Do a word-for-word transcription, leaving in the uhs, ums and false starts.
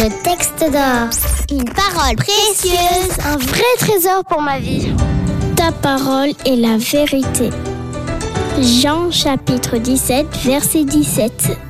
Le texte d'or. Une parole précieuse. Un vrai trésor pour ma vie. Ta parole est la vérité. Jean chapitre dix-sept, verset dix-sept.